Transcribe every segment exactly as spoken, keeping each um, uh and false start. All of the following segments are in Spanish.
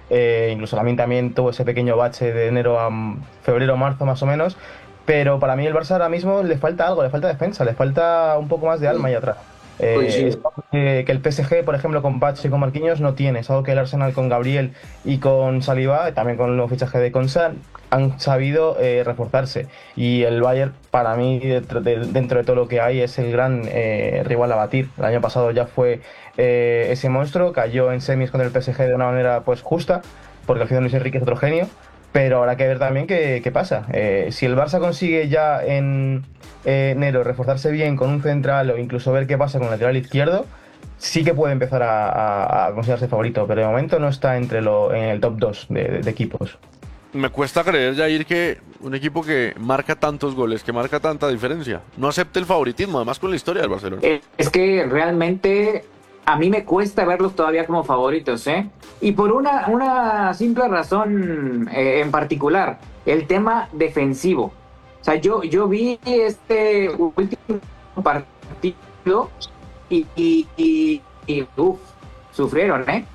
eh, incluso Lamine también tuvo ese pequeño bache de enero a mm, febrero, marzo más o menos, pero para mí el Barça ahora mismo le falta algo, le falta defensa, le falta un poco más de alma Sí, ahí atrás. Eh, es coincido. algo que, que el P S G, por ejemplo, con Bache y con Marquinhos no tiene, es algo que el Arsenal con Gabriel y con Saliba, también con el nuevo fichaje de Konsa, han sabido eh, reforzarse. Y el Bayern, para mí, dentro de, dentro de todo lo que hay, es el gran eh, rival a batir. El año pasado ya fue eh, ese monstruo, cayó en semis con el P S G de una manera pues justa, porque al final Luis Enrique es otro genio. Pero habrá que ver también qué, qué pasa. Eh, si el Barça consigue ya en eh, enero reforzarse bien con un central o incluso ver qué pasa con el lateral izquierdo, sí que puede empezar a, a- a considerarse favorito, pero de momento no está entre lo, en el top dos de, de- de equipos. Me cuesta creer, Jair, que un equipo que marca tantos goles, que marca tanta diferencia, no acepte el favoritismo, además con la historia del Barcelona. Eh, Es que realmente a mí me cuesta verlos todavía como favoritos, ¿eh? Y por una, una simple razón eh, en particular, el tema defensivo. O sea, yo, yo vi este último partido y, y, y, y uf, sufrieron, ¿eh?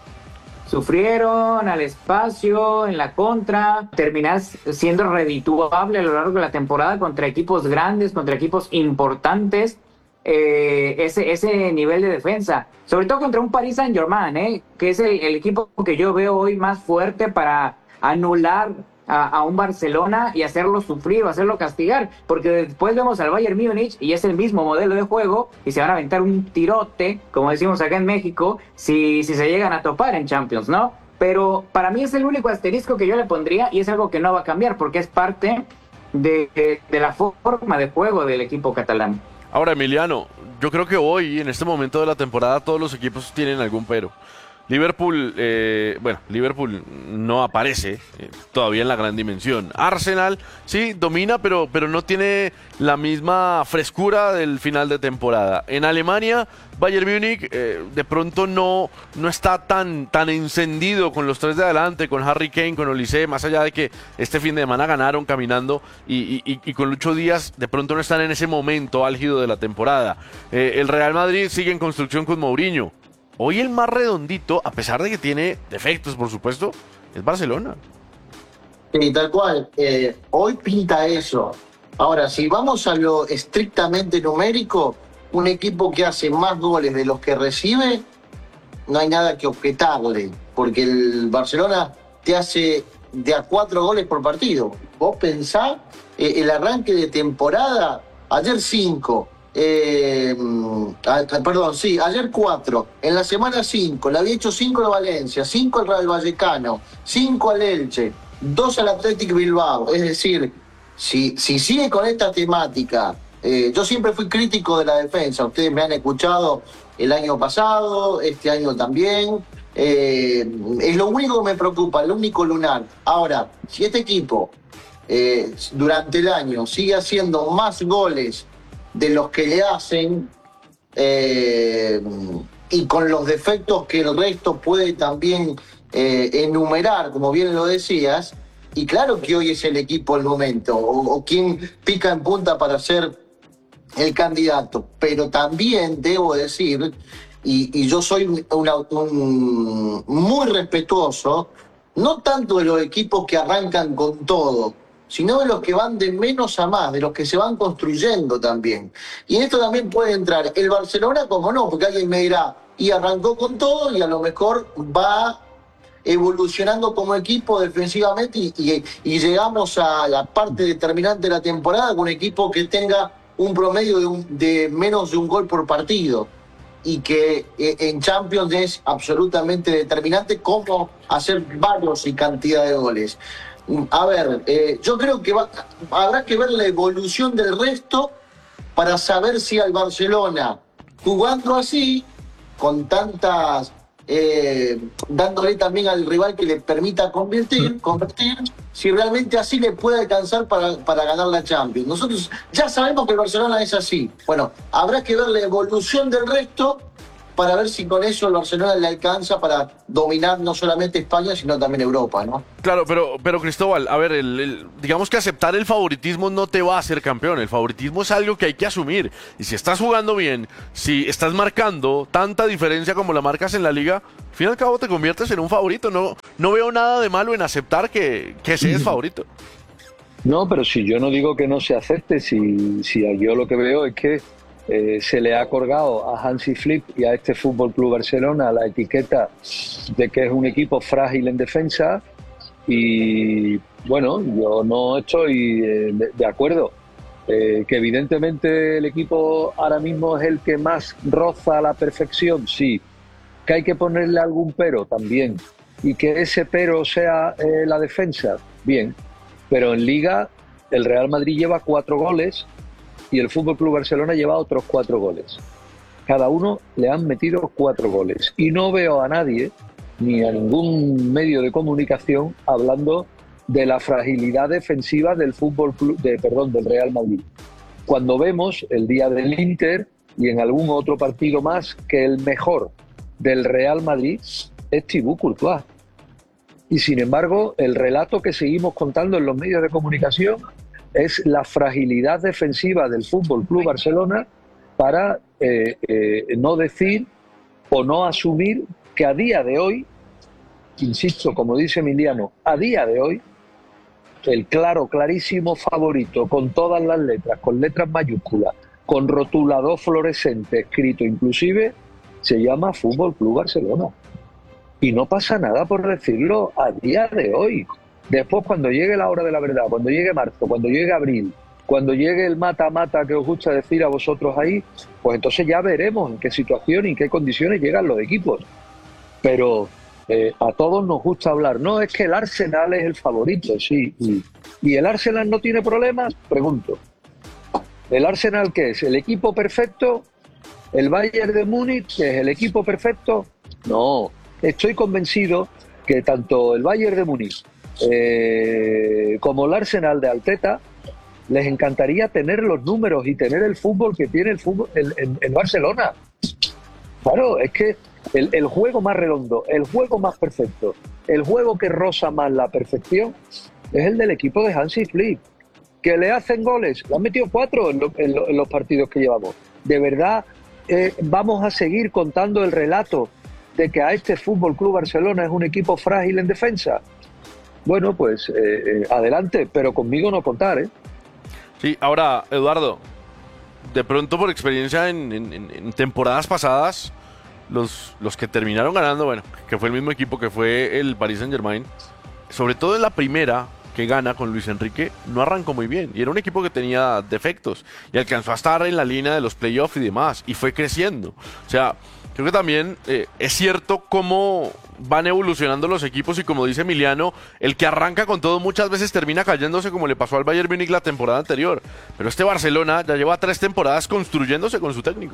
Sufrieron al espacio, en la contra, terminás siendo redituable a lo largo de la temporada contra equipos grandes, contra equipos importantes, eh, ese, ese nivel de defensa. Sobre todo contra un Paris Saint-Germain, ¿eh? Que es el, el equipo que yo veo hoy más fuerte para anular a, a un Barcelona y hacerlo sufrir o hacerlo castigar, porque después vemos al Bayern Múnich y es el mismo modelo de juego y se van a aventar un tirote, como decimos acá en México, si, si se llegan a topar en Champions, ¿no? Pero para mí es el único asterisco que yo le pondría y es algo que no va a cambiar porque es parte de, de, de la forma de juego del equipo catalán. Ahora, Emiliano, yo creo que hoy, en este momento de la temporada, todos los equipos tienen algún pero. Liverpool, eh, bueno, Liverpool no aparece eh, todavía en la gran dimensión. Arsenal, sí, domina, pero, pero no tiene la misma frescura del final de temporada. En Alemania, Bayern Múnich eh, de pronto no, no está tan, tan encendido con los tres de adelante, con Harry Kane, con Olise, más allá de que este fin de semana ganaron caminando y, y, y con Lucho Díaz de pronto no están en ese momento álgido de la temporada. Eh, el Real Madrid sigue en construcción con Mourinho. Hoy el más redondito, a pesar de que tiene defectos, por supuesto, es Barcelona. Sí, tal cual. Eh, hoy pinta eso. Ahora, si vamos a lo estrictamente numérico, un equipo que hace más goles de los que recibe, no hay nada que objetarle, porque el Barcelona te hace de a cuatro goles por partido. Vos pensá, eh, el arranque de temporada, ayer cinco, eh, ah, perdón, sí, ayer cuatro, en la semana cinco, le había hecho cinco al Valencia, cinco al Real Vallecano, cinco al Elche, dos al Athletic Bilbao. Es decir, si, si sigue con esta temática, eh, yo siempre fui crítico de la defensa, ustedes me han escuchado el año pasado, este año también. Eh, es lo único que me preocupa, el único lunar. Ahora, si este equipo eh, durante el año sigue haciendo más goles de los que le hacen eh, y con los defectos que el resto puede también eh, enumerar, como bien lo decías, y claro que hoy es el equipo el momento, o, o quien pica en punta para ser el candidato, pero también debo decir, y, y yo soy un, un, muy respetuoso, no tanto de los equipos que arrancan con todo, sino de los que van de menos a más, de los que se van construyendo también. Y en esto también puede entrar el Barcelona como no, porque alguien me dirá, y arrancó con todo y a lo mejor va evolucionando como equipo defensivamente y, y, y llegamos a la parte determinante de la temporada con un equipo que tenga un promedio de, un, de menos de un gol por partido y que eh, en Champions es absolutamente determinante cómo hacer varios y cantidad de goles. A ver, eh, yo creo que va, habrá que ver la evolución del resto para saber si al Barcelona, jugando así, con tantas, eh, dándole también al rival que le permita convertir, convertir, si realmente así le puede alcanzar para, para ganar la Champions. Nosotros ya sabemos que el Barcelona es así. Bueno, habrá que ver la evolución del resto para ver si con eso el Barcelona le alcanza para dominar no solamente España, sino también Europa, ¿no? Claro, pero, pero Cristóbal, a ver, el, el- digamos que aceptar el favoritismo no te va a hacer campeón. El favoritismo es algo que hay que asumir. Y si estás jugando bien, si estás marcando tanta diferencia como la marcas en la liga, al fin y al cabo te conviertes en un favorito. No, no veo nada de malo en aceptar que, que se es favorito. No, pero si yo no digo que no se acepte, si, si yo lo que veo es que eh, se le ha colgado a Hansi Flick y a este Fútbol Club Barcelona la etiqueta de que es un equipo frágil en defensa y bueno, yo no estoy eh, de, de acuerdo. Eh, que evidentemente el equipo ahora mismo es el que más roza la perfección, sí. Que hay que ponerle algún pero también y que ese pero sea eh, la defensa, bien. Pero en Liga el Real Madrid lleva cuatro goles y el Fútbol Club Barcelona lleva otros cuatro goles. Cada uno le han metido cuatro goles. Y no veo a nadie, ni a ningún medio de comunicación, hablando de la fragilidad defensiva del Fútbol Club, de, perdón, del Real Madrid. Cuando vemos el día del Inter y en algún otro partido más que el mejor del Real Madrid es Thibaut Courtois. Y sin embargo, el relato que seguimos contando en los medios de comunicación es la fragilidad defensiva del Fútbol Club Barcelona para eh, eh, no decir o no asumir que a día de hoy, insisto, como dice Emiliano, a día de hoy, el claro, clarísimo favorito, con todas las letras, con letras mayúsculas, con rotulador fluorescente escrito inclusive, se llama Fútbol Club Barcelona. Y no pasa nada por decirlo a día de hoy. Después, cuando llegue la hora de la verdad, cuando llegue marzo, cuando llegue abril, cuando llegue el mata-mata que os gusta decir a vosotros ahí, pues entonces ya veremos en qué situación y en qué condiciones llegan los equipos. Pero eh, a todos nos gusta hablar. No, es que el Arsenal es el favorito, sí. Y, ¿y el Arsenal no tiene problemas? Pregunto. ¿El Arsenal qué es? ¿El equipo perfecto? ¿El Bayern de Múnich, que es el equipo perfecto? No. Estoy convencido que tanto el Bayern de Múnich eh, como el Arsenal de Arteta les encantaría tener los números y tener el fútbol que tiene el fútbol el, el, el Barcelona. Claro, es que el, el juego más redondo, el juego más perfecto, el juego que roza más la perfección es el del equipo de Hansi Flick. Que le hacen goles, le han metido cuatro en, lo, en, lo, en los partidos que llevamos. De verdad, eh, vamos a seguir contando el relato de que a este Fútbol Club Barcelona es un equipo frágil en defensa. Bueno, pues eh, eh, adelante, pero conmigo no contar, ¿eh? Sí, ahora, Eduardo, de pronto por experiencia en, en- en temporadas pasadas, los, los que terminaron ganando, bueno, que fue el mismo equipo que fue el Paris Saint-Germain, sobre todo en la primera que gana con Luis Enrique, no arrancó muy bien. Y era un equipo que tenía defectos y alcanzó a estar en la línea de los playoffs y demás, y fue creciendo. O sea, creo que también eh, es cierto cómo van evolucionando los equipos y como dice Emiliano, el que arranca con todo muchas veces termina cayéndose como le pasó al Bayern Múnich la temporada anterior. Pero este Barcelona ya lleva tres temporadas construyéndose con su técnico.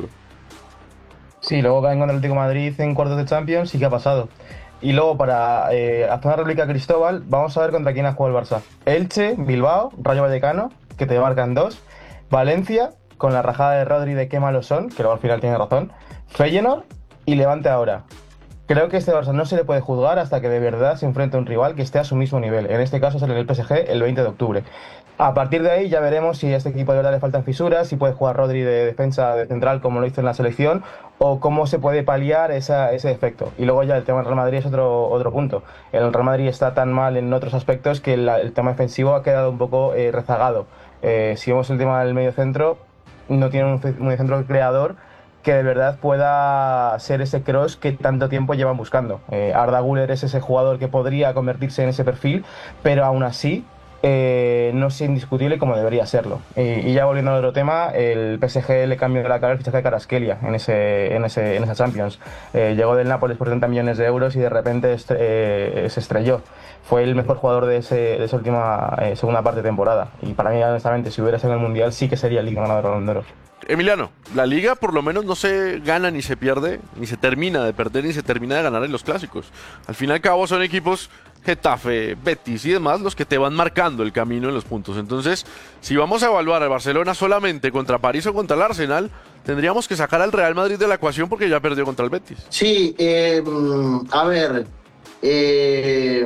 Sí, luego caen contra el Atlético de Madrid en cuartos de Champions y qué ha pasado. Y luego para eh, hacer una réplica a Cristóbal, vamos a ver contra quién ha jugado el Barça. Elche, Bilbao, Rayo Vallecano, que te marcan dos. Valencia, con la rajada de Rodri de qué malos son, que luego al final tiene razón. Feyenoord y Levante ahora. Creo que este Barça no se le puede juzgar hasta que de verdad se enfrente a un rival que esté a su mismo nivel. En este caso será el P S G el veinte de octubre. A partir de ahí ya veremos si a este equipo de verdad le faltan fisuras, si puede jugar Rodri de defensa de central como lo hizo en la selección, o cómo se puede paliar esa, ese efecto. Y luego ya el tema del Real Madrid es otro, otro punto. El Real Madrid está tan mal en otros aspectos que el, el tema defensivo ha quedado un poco eh, rezagado. Eh, si vemos el tema del medio centro, no tiene un medio centro creador que de verdad pueda ser ese cross que tanto tiempo llevan buscando. Eh, Arda Güler es ese jugador que podría convertirse en ese perfil, pero aún así eh, no es indiscutible como debería serlo. Eh, y ya volviendo al otro tema, el P S G le cambió la cara el fichaje de Kvaratskhelia en, ese, en, ese, en esa Champions. Eh, llegó del Nápoles por treinta millones de euros y de repente est eh, se estrelló. Fue el mejor jugador de, ese, de esa última eh, segunda parte de temporada. Y para mí, honestamente, si hubiera sido en el Mundial, sí que sería el liga ganador de Balón de Oro. Emiliano, la liga por lo menos no se gana ni se pierde, ni se termina de perder, ni se termina de ganar en los clásicos. Al fin y al cabo son equipos Getafe, Betis y demás los que te van marcando el camino en los puntos. Entonces, si vamos a evaluar al Barcelona solamente contra París o contra el Arsenal, tendríamos que sacar al Real Madrid de la ecuación porque ya perdió contra el Betis. Sí, eh, a ver, eh,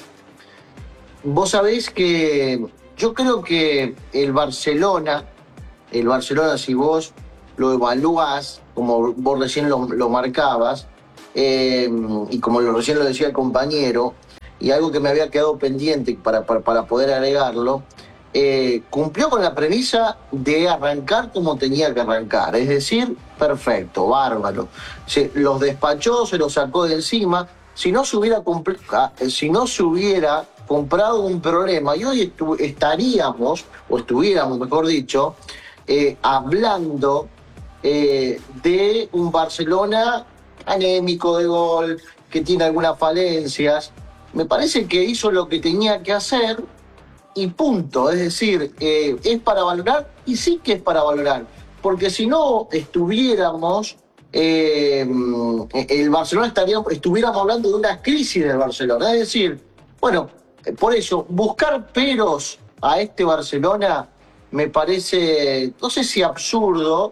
vos sabés que yo creo que el Barcelona, el Barcelona si vos lo evaluás, como vos recién lo, lo marcabas, eh, y como lo, recién lo decía el compañero, y algo que me había quedado pendiente para, para, para poder agregarlo, eh, cumplió con la premisa de arrancar como tenía que arrancar, es decir, perfecto, bárbaro. Se, los despachó, se los sacó de encima. Si no se hubiera, si no se hubiera comprado un problema, y hoy estu estaríamos, o estuviéramos, mejor dicho, eh, hablando eh, de un Barcelona anémico de gol, que tiene algunas falencias. Me parece que hizo lo que tenía que hacer y punto. Es decir, eh, ¿es para valorar? Y sí que es para valorar. Porque si no estuviéramos, eh, el Barcelona estaría, estuviéramos hablando de una crisis del Barcelona. Es decir, bueno, por eso, buscar peros a este Barcelona me parece, no sé si absurdo,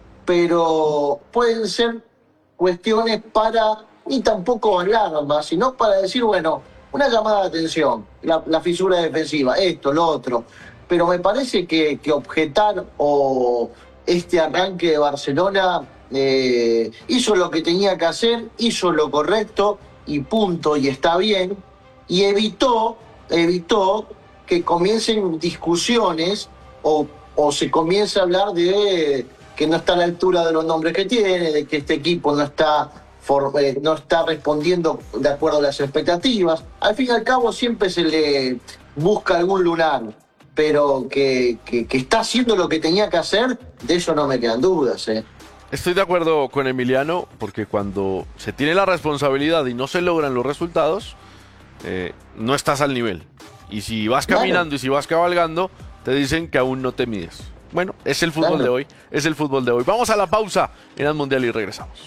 pero pueden ser cuestiones para, ni tampoco alarma, sino para decir, bueno, una llamada de atención, la, la fisura defensiva, esto, lo otro. Pero me parece que, que objetar o este arranque de Barcelona eh, hizo lo que tenía que hacer, hizo lo correcto y punto, y está bien, y evitó, evitó que comiencen discusiones o, o se comience a hablar de que no está a la altura de los nombres que tiene, de que este equipo no está, for, eh, no está respondiendo de acuerdo a las expectativas. Al fin y al cabo siempre se le busca algún lunar, pero que, que, que está haciendo lo que tenía que hacer, de eso no me quedan dudas. ¿eh? Estoy de acuerdo con Emiliano, porque cuando se tiene la responsabilidad y no se logran los resultados, eh, no estás al nivel. Y si vas caminando claro. y si vas cabalgando, te dicen que aún no te mides. Bueno, es el fútbol claro. de hoy, es el fútbol de hoy. Vamos a la pausa en el Mundial y regresamos.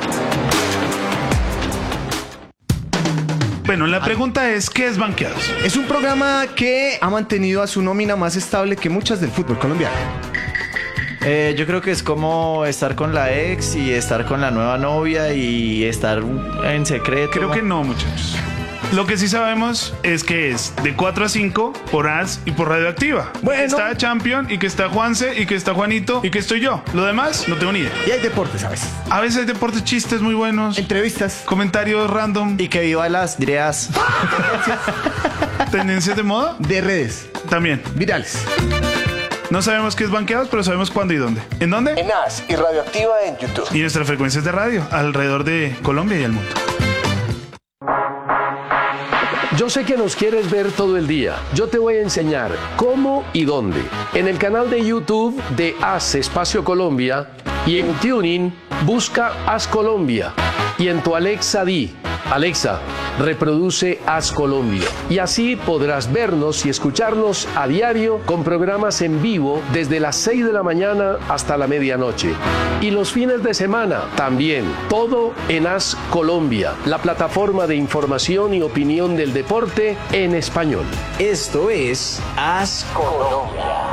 Bueno, la pregunta es, ¿qué es Banqueados? Es un programa que ha mantenido a su nómina más estable que muchas del fútbol colombiano. Eh, yo creo que es como estar con la ex y estar con la nueva novia y estar en secreto. Creo que no, muchachos. Lo que sí sabemos es que es de cuatro a cinco por A S y por Radioactiva. Bueno. Está Champion y que está Juanse y que está Juanito y que estoy yo. Lo demás no tengo ni idea. Y hay deportes a veces. A veces hay deportes, chistes muy buenos. Entrevistas. Comentarios random. Y que viva las direas. ¿Tendencias de moda? De redes. También. Virales. No sabemos qué es Banqueados, pero sabemos cuándo y dónde. ¿En dónde? En A S y Radioactiva en YouTube. Y nuestras frecuencias de radio alrededor de Colombia y el mundo. Yo sé que nos quieres ver todo el día. Yo te voy a enseñar cómo y dónde. En el canal de YouTube de A S Espacio Colombia y en TuneIn busca A S Colombia. Y en tu Alexa di, Alexa, reproduce A S Colombia. Y así podrás vernos y escucharnos a diario con programas en vivo desde las seis de la mañana hasta la medianoche. Y los fines de semana también, todo en A S Colombia, la plataforma de información y opinión del deporte en español. Esto es A S Colombia.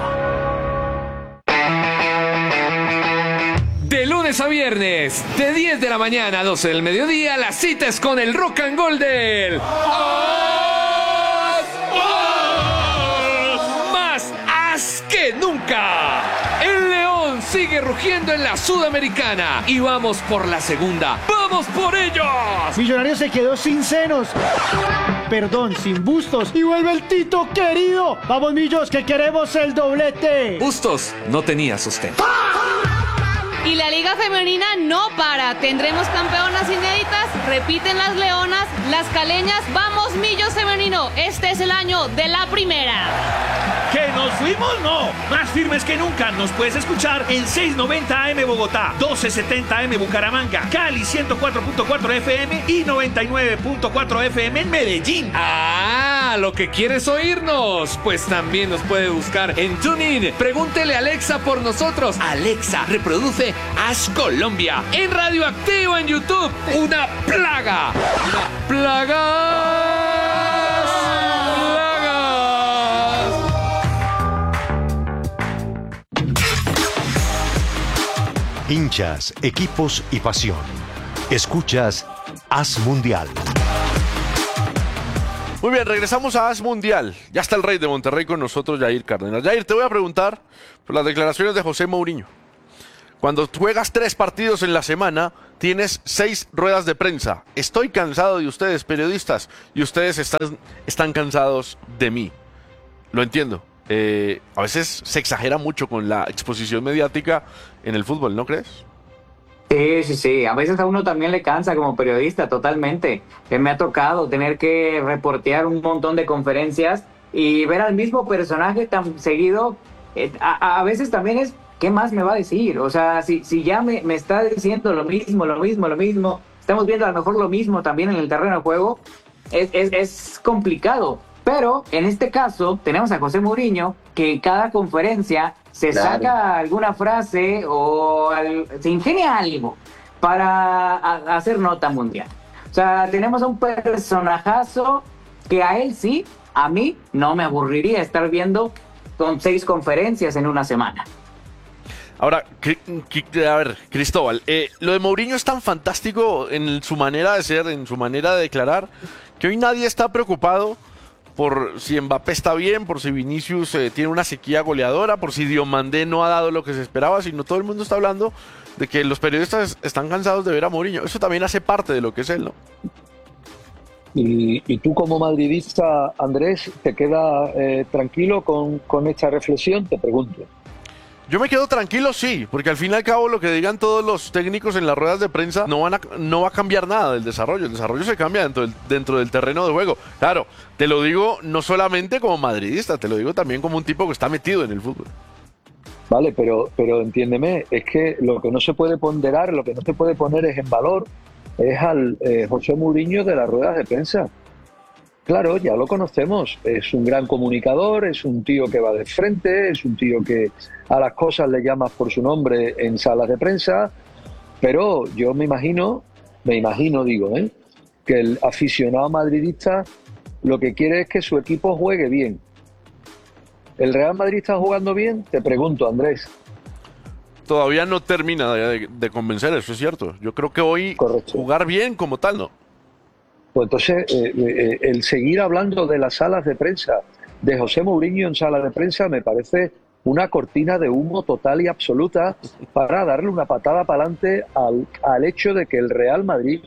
De lunes a viernes, de diez de la mañana a doce del mediodía, la cita es con el Rock and Gold del A S, A S, más A S que nunca. El León sigue rugiendo en la Sudamericana y vamos por la segunda. ¡Vamos por ellos! Millonarios se quedó sin senos. Perdón, sin Bustos. Y vuelve el Tito querido. Vamos, Millos, que queremos el doblete. Bustos no tenía sostén. Y la Liga Femenina no para. Tendremos campeonas inéditas, repiten las leonas, las caleñas. Vamos, Millos Femenino. Este es el año de la primera. ¿Que nos fuimos? No. Más firmes que nunca. Nos puedes escuchar en seiscientos noventa A M Bogotá, doce setenta A M Bucaramanga, Cali ciento cuatro punto cuatro F M y noventa y nueve punto cuatro F M en Medellín. Ah, lo que quieres oírnos. Pues también nos puede buscar en TuneIn. Pregúntele a Alexa por nosotros. Alexa, reproduce A S Colombia. En Radioactivo en YouTube. Una plaga. Una plaga. Hinchas, equipos y pasión. Escuchas Haz Mundial. Muy bien, regresamos a Haz Mundial. Ya está el rey de Monterrey con nosotros, Jair Cárdenas. Jair, te voy a preguntar por las declaraciones de José Mourinho. Cuando juegas tres partidos en la semana, tienes seis ruedas de prensa. Estoy cansado de ustedes, periodistas, y ustedes están, están cansados de mí. Lo entiendo. Eh, a veces se exagera mucho con la exposición mediática en el fútbol, ¿no crees? Sí, sí, sí. A veces a uno también le cansa como periodista, totalmente. Eh, me ha tocado tener que reportear un montón de conferencias y ver al mismo personaje tan seguido. Eh, a, a veces también es, ¿qué más me va a decir? O sea, si, si ya me, me está diciendo lo mismo, lo mismo, lo mismo, estamos viendo a lo mejor lo mismo también en el terreno de juego, es, es, es complicado. Pero en este caso tenemos a José Mourinho, que en cada conferencia se Claro. saca alguna frase o al- se ingenia algo para a- hacer nota mundial. O sea, tenemos a un personajazo que a él sí, a mí no me aburriría estar viendo con seis conferencias en una semana. Ahora, Cri- Cri- a ver, Cristóbal, eh, lo de Mourinho es tan fantástico en su manera de ser, en su manera de declarar, que hoy nadie está preocupado por si Mbappé está bien, por si Vinicius eh, tiene una sequía goleadora, por si Diomandé no ha dado lo que se esperaba, sino todo el mundo está hablando de que los periodistas están cansados de ver a Mourinho. Eso también hace parte de lo que es él, ¿no? Y, y tú como madridista, Andrés, ¿te quedas eh, tranquilo con, con esta reflexión? Te pregunto. Yo me quedo tranquilo, sí, porque al fin y al cabo lo que digan todos los técnicos en las ruedas de prensa no, van a, no va a cambiar nada del desarrollo. El desarrollo se cambia dentro del, dentro del terreno de juego. Claro, te lo digo no solamente como madridista, te lo digo también como un tipo que está metido en el fútbol. Vale, pero, pero entiéndeme, es que lo que no se puede ponderar, lo que no se puede poner es en valor, es al eh, José Mourinho de las ruedas de prensa. Claro, ya lo conocemos, es un gran comunicador, es un tío que va de frente, es un tío que a las cosas le llamas por su nombre en salas de prensa, pero yo me imagino, me imagino digo, ¿eh? que el aficionado madridista lo que quiere es que su equipo juegue bien. ¿El Real Madrid está jugando bien? Te pregunto, Andrés. Todavía no termina de, de convencer, eso es cierto. Yo creo que hoy jugar bien como tal, ¿no? Pues entonces, eh, eh, el seguir hablando de las salas de prensa, de José Mourinho en sala de prensa, me parece una cortina de humo total y absoluta para darle una patada para adelante al, al hecho de que el Real Madrid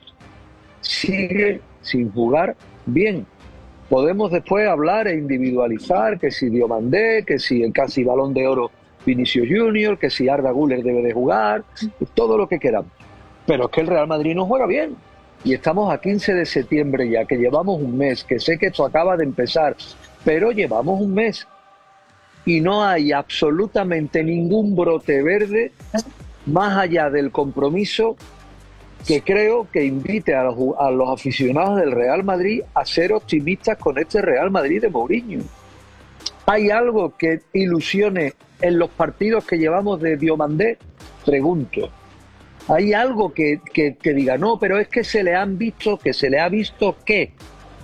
sigue sin jugar bien. Podemos después hablar e individualizar que si Diomandé, que si el casi Balón de Oro Vinicius Junior, que si Arda Güler debe de jugar, todo lo que queramos. Pero es que el Real Madrid no juega bien. Y estamos a quince de septiembre ya, que llevamos un mes, que sé que esto acaba de empezar, pero llevamos un mes y no hay absolutamente ningún brote verde más allá del compromiso que creo que invite a los, a los aficionados del Real Madrid a ser optimistas con este Real Madrid de Mourinho. ¿Hay algo que ilusione en los partidos que llevamos de Diomandé? Pregunto. ¿Hay algo que, que, que diga, no, pero es que se le han visto, que se le ha visto qué?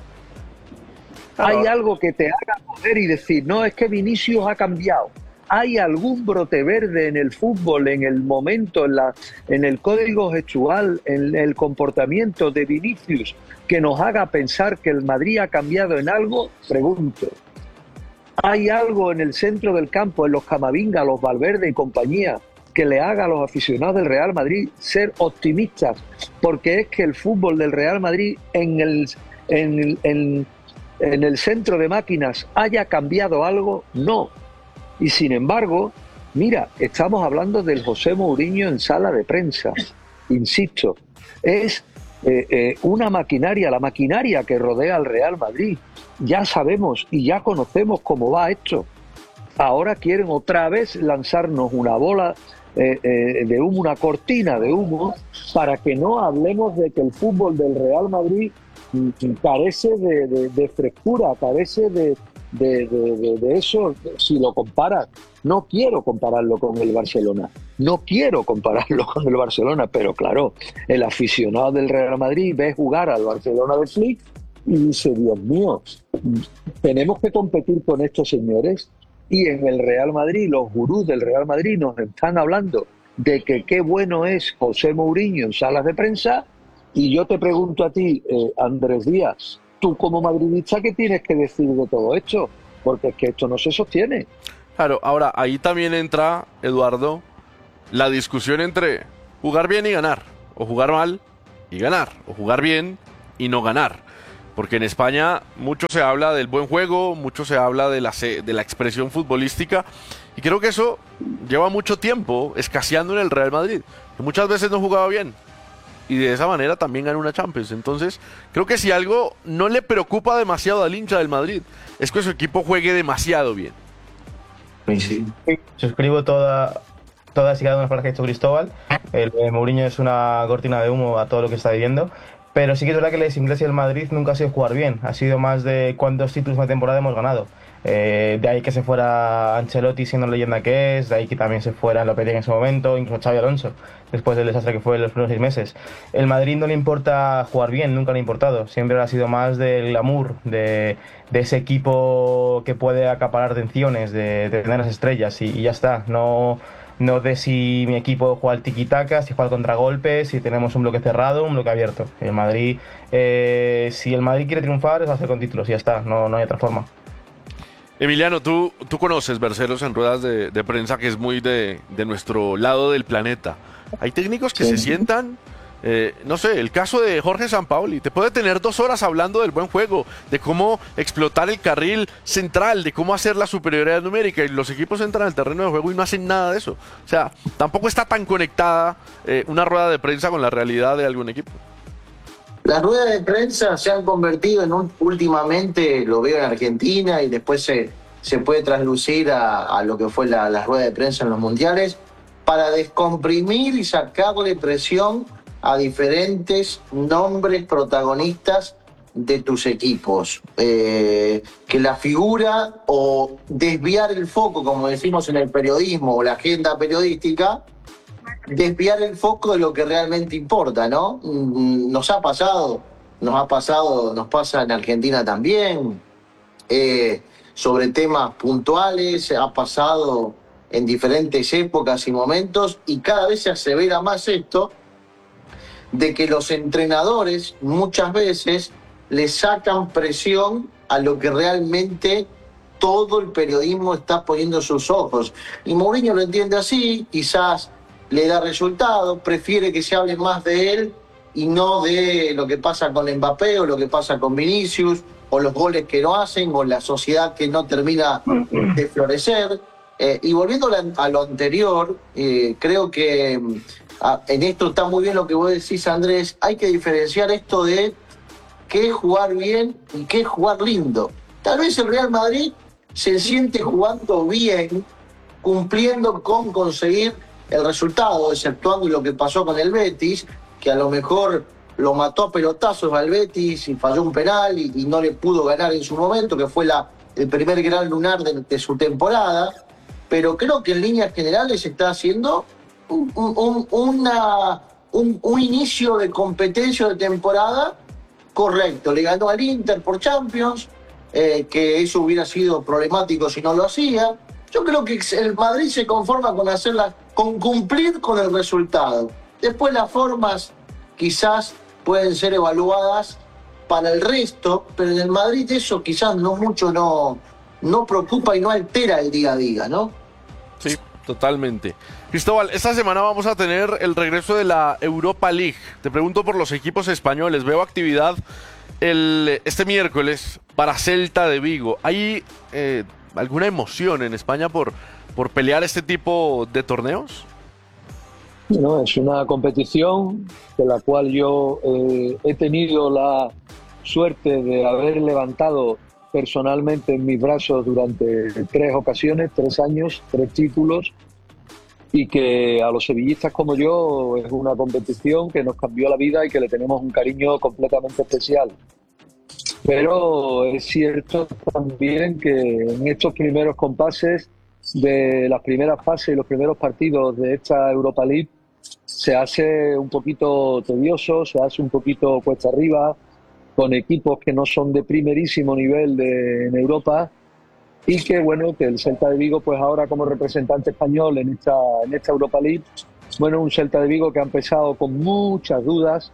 ¿Hay algo que te haga poder y decir, no, es que Vinicius ha cambiado? ¿Hay algún brote verde en el fútbol, en el momento, en, la, en el código gestual, en el comportamiento de Vinicius, que nos haga pensar que el Madrid ha cambiado en algo? Pregunto. ¿Hay algo en el centro del campo, en los Camavinga, los Valverde y compañía, que le haga a los aficionados del Real Madrid ser optimistas? Porque es que el fútbol del Real Madrid en el, en, en, en el centro de máquinas haya cambiado algo. No. Y sin embargo, mira, estamos hablando del José Mourinho en sala de prensa. Insisto, es eh, eh, una maquinaria, la maquinaria que rodea al Real Madrid. Ya sabemos y ya conocemos cómo va esto. Ahora quieren otra vez lanzarnos una bola eh, eh, de humo, una cortina de humo, para que no hablemos de que el fútbol del Real Madrid mm, carece de, de, de frescura, carece de, de, de, de, de eso. Si lo comparas, no quiero compararlo con el Barcelona, no quiero compararlo con el Barcelona, pero claro, el aficionado del Real Madrid ve jugar al Barcelona de Flick y dice, Dios mío, tenemos que competir con estos señores. Y en el Real Madrid, los gurús del Real Madrid nos están hablando de que qué bueno es José Mourinho en salas de prensa, y yo te pregunto a ti, eh, Andrés Díaz, tú como madridista, ¿qué tienes que decir de todo esto? Porque es que esto no se sostiene. Claro, ahora ahí también entra, Eduardo, la discusión entre jugar bien y ganar, o jugar mal y ganar, o jugar bien y no ganar. Porque en España mucho se habla del buen juego, mucho se habla de la, de la expresión futbolística, y creo que eso lleva mucho tiempo escaseando en el Real Madrid, que muchas veces no jugaba bien, y de esa manera también ganó una Champions. Entonces, creo que si algo no le preocupa demasiado al hincha del Madrid, es que su equipo juegue demasiado bien. Sí. Suscribo toda, todas y cada una de las palabras que ha dicho Cristóbal. El eh, Mourinho es una cortina de humo a todo lo que está viviendo. Pero sí que es verdad que la idiosincrasia del Madrid nunca ha sido jugar bien. Ha sido más de cuántos títulos de temporada hemos ganado. Eh, de ahí que se fuera Ancelotti siendo leyenda que es, de ahí que también se fuera Lopetegui en ese momento, incluso Xabi Alonso, después del desastre que fue en los primeros seis meses. El Madrid no le importa jugar bien, nunca le ha importado. Siempre ha sido más del glamour, de, de ese equipo que puede acaparar atenciones, de, de tener las estrellas, y, y ya está. No... No de si mi equipo juega al tiki-taka, si juega al contragolpe, si tenemos un bloque cerrado, un bloque abierto. El Madrid, eh, si el Madrid quiere triunfar, es hacer con títulos y ya está, no, no hay otra forma. Emiliano, tú, tú conoces Berceros en ruedas de, de prensa, que es muy de, de nuestro lado del planeta. Hay técnicos que sí. se sientan... Eh, no sé, el caso de Jorge Sampaoli te puede tener dos horas hablando del buen juego, de cómo explotar el carril central, de cómo hacer la superioridad numérica, y los equipos entran al terreno de juego y no hacen nada de eso. O sea, tampoco está tan conectada eh, una rueda de prensa con la realidad de algún equipo. Las ruedas de prensa se han convertido en un, últimamente, lo veo en Argentina y después se, se puede traslucir a, a lo que fue la, la rueda de prensa en los mundiales, para descomprimir y sacarle presión a diferentes nombres protagonistas de tus equipos. Eh, que la figura, o desviar el foco, como decimos en el periodismo, o la agenda periodística, desviar el foco de lo que realmente importa, ¿no? Nos ha pasado, nos ha pasado, nos pasa en Argentina también, eh, sobre temas puntuales, ha pasado en diferentes épocas y momentos, y cada vez se asevera más esto, de que los entrenadores muchas veces le sacan presión a lo que realmente todo el periodismo está poniendo sus ojos. Y Mourinho lo entiende así, quizás le da resultado, prefiere que se hable más de él y no de lo que pasa con Mbappé o lo que pasa con Vinicius, o los goles que no hacen, o la sociedad que no termina de florecer. Eh, y volviendo a lo anterior, eh, creo que Ah, en esto está muy bien lo que vos decís, Andrés. Hay que diferenciar esto de qué es jugar bien y qué es jugar lindo. Tal vez el Real Madrid se siente jugando bien, cumpliendo con conseguir el resultado, exceptuando lo que pasó con el Betis, que a lo mejor lo mató a pelotazos al Betis y falló un penal y, y no le pudo ganar en su momento, que fue la, el primer gran lunar de, de su temporada. Pero creo que en líneas generales está haciendo Un, un, una, un, un inicio de competencia de temporada correcto. Le ganó al Inter por Champions, eh, que eso hubiera sido problemático si no lo hacía. Yo creo que el Madrid se conforma con hacerla, con cumplir con el resultado. Después las formas quizás pueden ser evaluadas para el resto, pero en el Madrid eso quizás no mucho no, no preocupa y no altera el día a día, ¿no? Sí, totalmente. Cristóbal, esta semana vamos a tener el regreso de la Europa League. Te pregunto por los equipos españoles. Veo actividad el, este miércoles para Celta de Vigo. ¿Hay eh, alguna emoción en España por, por pelear este tipo de torneos? No, es una competición de la cual yo eh, he tenido la suerte de haber levantado personalmente en mis brazos durante tres ocasiones, tres años, tres títulos, y que a los sevillistas como yo es una competición que nos cambió la vida y que le tenemos un cariño completamente especial. Pero es cierto también que en estos primeros compases de las primeras fases y los primeros partidos de esta Europa League se hace un poquito tedioso, se hace un poquito cuesta arriba, con equipos que no son de primerísimo nivel de, en Europa, y que bueno, que el Celta de Vigo pues ahora como representante español en esta, en esta Europa League bueno, un Celta de Vigo que ha empezado con muchas dudas,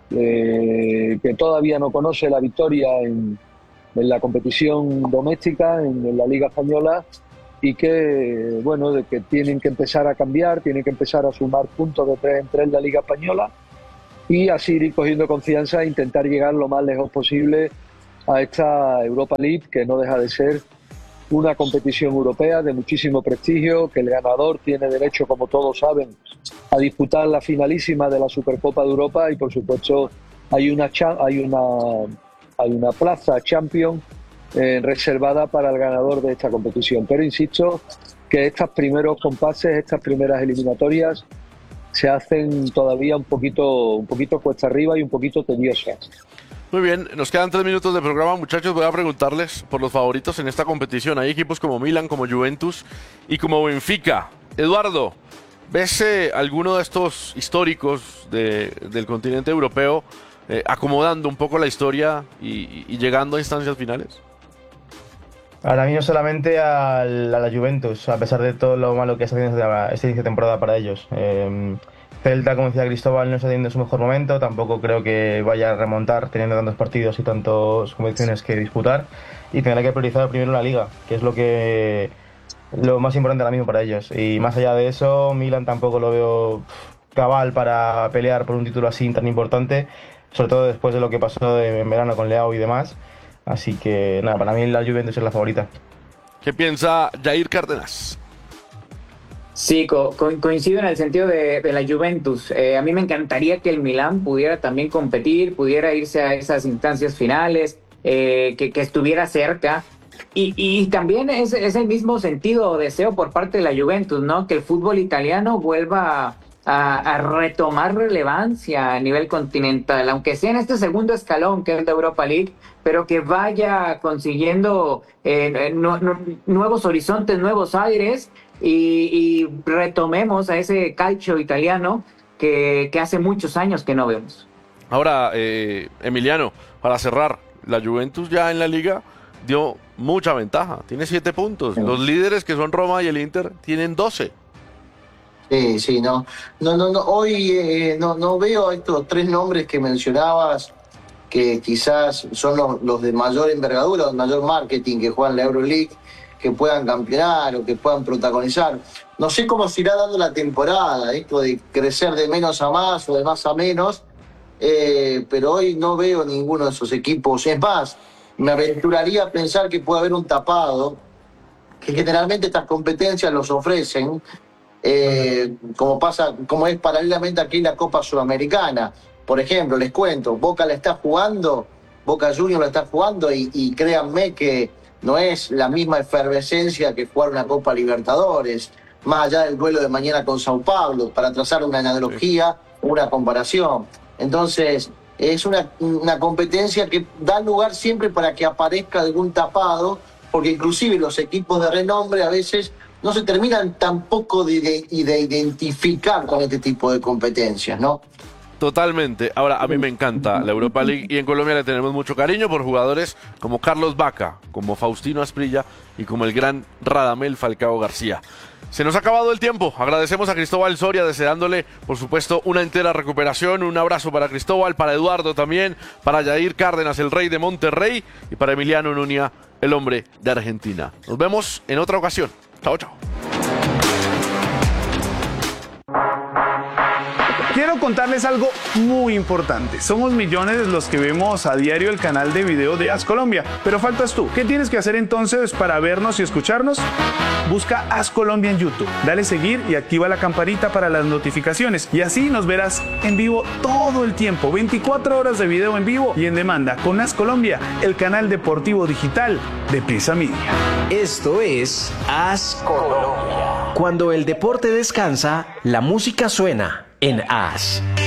eh, que todavía no conoce la victoria en, en la competición doméstica, en, en la Liga Española, y que, bueno, de que tienen que empezar a cambiar, tienen que empezar a sumar puntos de tres en tres en la Liga Española y así ir cogiendo confianza e intentar llegar lo más lejos posible a esta Europa League, que no deja de ser una competición europea de muchísimo prestigio, que el ganador tiene derecho, como todos saben, a disputar la finalísima de la Supercopa de Europa y, por supuesto, hay una, hay una, hay una plaza Champions Eh, reservada para el ganador de esta competición. Pero insisto que estos primeros compases, estas primeras eliminatorias se hacen todavía un poquito, un poquito cuesta arriba y un poquito tediosas. Muy bien, nos quedan tres minutos de programa, muchachos. Voy a preguntarles por los favoritos en esta competición. Hay equipos como Milan, como Juventus y como Benfica. Eduardo, ¿ves eh, alguno de estos históricos de, del continente europeo eh, acomodando un poco la historia y, y llegando a instancias finales? Ahora mismo solamente al- a la Juventus, a pesar de todo lo malo que está haciendo esta este inicio de temporada para ellos. Eh, Celta, como decía Cristóbal, no está teniendo su mejor momento, tampoco creo que vaya a remontar teniendo tantos partidos y tantas competiciones que disputar, y tendrá que priorizar primero la Liga, que es lo que lo más importante ahora mismo para ellos. Y más allá de eso, Milan tampoco lo veo cabal para pelear por un título así tan importante, sobre todo después de lo que pasó de- en verano con Leao y demás. Así que nada, para mí la Juventus es la favorita. ¿Qué piensa Jair Cárdenas? Sí, co- co- coincido en el sentido de, de la Juventus. Eh, a mí me encantaría que el Milán pudiera también competir, pudiera irse a esas instancias finales, eh, que, que estuviera cerca. Y, y también es, es el mismo sentido o deseo por parte de la Juventus, ¿no? Que el fútbol italiano vuelva a, a retomar relevancia a nivel continental, aunque sea en este segundo escalón que es la Europa League, pero que vaya consiguiendo eh, nu- nu- nuevos horizontes, nuevos aires, y, y retomemos a ese calcio italiano que, que hace muchos años que no vemos. Ahora, eh, Emiliano, para cerrar, la Juventus ya en la Liga dio mucha ventaja, tiene siete puntos. Los líderes, que son Roma y el Inter, tienen doce. Sí, sí, no. No, no, no. Hoy eh, no, no veo estos tres nombres que mencionabas, que quizás son los, los de mayor envergadura, de mayor marketing, que juegan la Euroleague, que puedan campeonar o que puedan protagonizar. No sé cómo se irá dando la temporada, esto de crecer de menos a más o de más a menos, eh, pero hoy no veo ninguno de esos equipos. Es más, me aventuraría a pensar que puede haber un tapado, que generalmente estas competencias los ofrecen, eh, como pasa, como es paralelamente aquí la Copa Sudamericana. Por ejemplo, les cuento, Boca la está jugando, Boca Juniors la está jugando, y, y créanme que no es la misma efervescencia que jugar una Copa Libertadores, más allá del duelo de mañana con Sao Paulo, para trazar una analogía, una comparación. Entonces, es una, una competencia que da lugar siempre para que aparezca algún tapado, porque inclusive los equipos de renombre a veces no se terminan tampoco de, de, de identificar con este tipo de competencias, ¿no? Totalmente. Ahora, a mí me encanta la Europa League y en Colombia le tenemos mucho cariño por jugadores como Carlos Vaca, como Faustino Asprilla y como el gran Radamel Falcao García. Se nos ha acabado el tiempo. Agradecemos a Cristóbal Soria, deseándole, por supuesto, una entera recuperación. Un abrazo para Cristóbal, para Eduardo también, para Jair Cárdenas, el rey de Monterrey, y para Emiliano Nuña, el hombre de Argentina. Nos vemos en otra ocasión. Chao, chao. Quiero contarles algo muy importante. Somos millones los que vemos a diario el canal de video de As Colombia, pero faltas tú. ¿Qué tienes que hacer entonces para vernos y escucharnos? Busca As Colombia en YouTube, dale seguir y activa la campanita para las notificaciones, y así nos verás en vivo todo el tiempo, veinticuatro horas de video en vivo y en demanda con As Colombia, el canal deportivo digital de Prisa Media. Esto es As Colombia. Cuando el deporte descansa, la música suena en As.